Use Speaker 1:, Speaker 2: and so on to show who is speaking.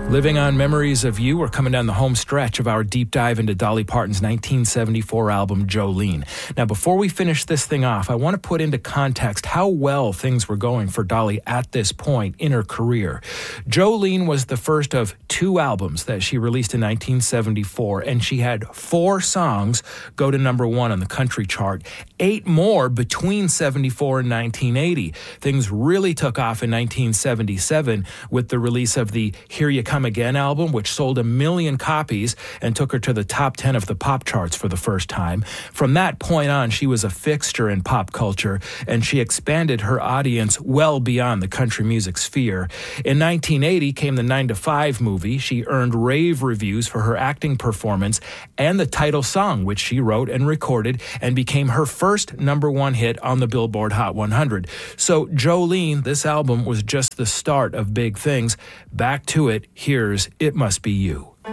Speaker 1: Living on Memories of You, we're coming down the home stretch of our deep dive into Dolly Parton's 1974 album, Jolene. Now, before we finish this thing off, I want to put into context how well things were going for Dolly at this point in her career. Jolene was the first of 2 albums that she released in 1974, and she had 4 songs go to number 1 on the country chart, 8 more between 74 and 1980. Things really took off in 1977 with the release of the Here You Come Again album, which sold 1 million copies and took her to the top 10 of the pop charts for the first time. From that point on, she was a fixture in pop culture, and she expanded her audience well beyond the country music sphere. In 1980 came the 9 to 5 movie. She earned rave reviews for her acting performance and the title song, which she wrote and recorded, and became her first number 1 hit on the Billboard Hot 100. So Jolene, this album was just the start of big things. Back to it. Here's It Must Be You.